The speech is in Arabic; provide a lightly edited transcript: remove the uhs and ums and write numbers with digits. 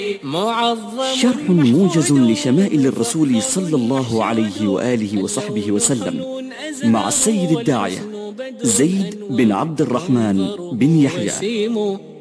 شرح موجز لشمائل الرسول صلى الله عليه وآله وصحبه وسلم مع السيد الداعية زيد بن عبد الرحمن بن يحيى.